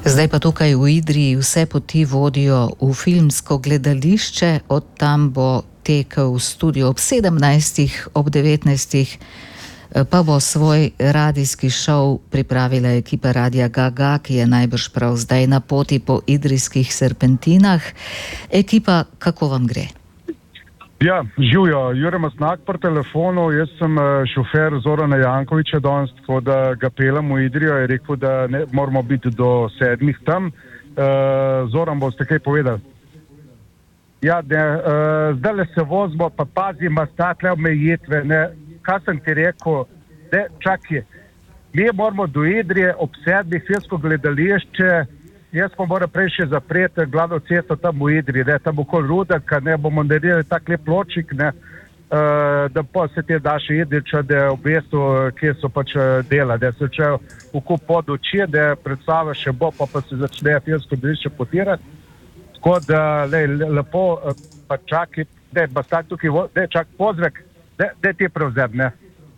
Zdaj pa tukaj v Idriji vse poti vodijo v filmsko gledališče, od tam bo tekel v studio ob 17, ob 19, pa bo svoj radijski šov pripravila ekipa Radia Ga-Ga, ki je najbrž prav zdaj na poti po idrijskih serpentinah. Ekipa, kako vam gre? Ja, živijo, Jure Masnak pri telefonu, jaz sem šofer Zorana Jankovića danes, tako da ga pelem v Idrijo, je rekel, da ne moramo biti do 7 tam. Zoran, boste kaj povedali? Ja, zdaj se vozimo, pa pazimo, stakle omejitve, ne, kaj sem ti rekel, ne, čakaj, mi moramo do Idrije ob 7 filmsko gledališče. Jaz pa moram prej še zapreti glavno cesto tam v Idriji, ne, tam okoli Rudaka, ne, bomo naredili tak lep pločik, ne, da pa se te daš Idriča, da v bistvu, kje so pač dela, da se če v kup pod oči, da predstava še bo, pa se začne filmsko gledališče potirati. Tako da, lepo, pa čakaj, da je bastak tukaj, da je čak pozvek, da ti prevzem, ne.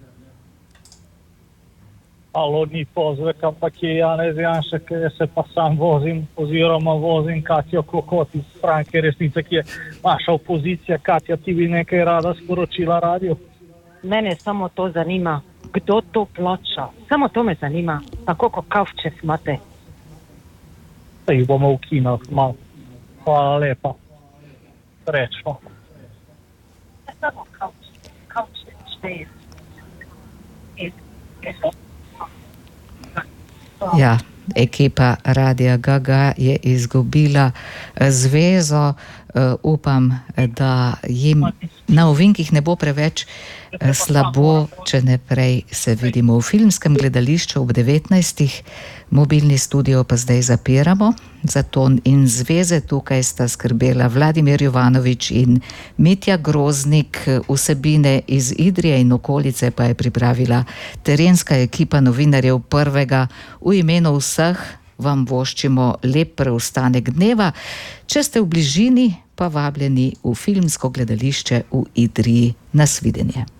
Alo, ni pozvek, ampak je Janez Janša, ki se pa sam vozim, oziroma vozim Katjo Kokot iz stranke Resnica, ki je naša opozicija. Katja, ti bi nekaj rada sporočila radiju? Mene samo to zanima, kdo to plača. Samo to me zanima, tako kot Kavčev imate. Da jih bomo ukinali malo. Hvala lepa. Srečno. Samo Kavčev šteje. Ja, ekipa Radia Ga-Ga je izgubila zvezo. Upam, da jim na ovinkih ne bo preveč slabo, če ne prej se vidimo v filmskem gledališču ob 19. Mobilni studio pa zdaj zapiramo. Za ton in zveze tukaj sta skrbela Vladimir Jovanovič in Mitja Groznik, vsebine iz Idrije in okolice pa je pripravila terenska ekipa novinarjev Prvega. V imenu vseh vam voščimo lep preostanek dneva. Če ste v bližini, pa vabljeni v filmsko gledališče v Idriji. Nasvidenje.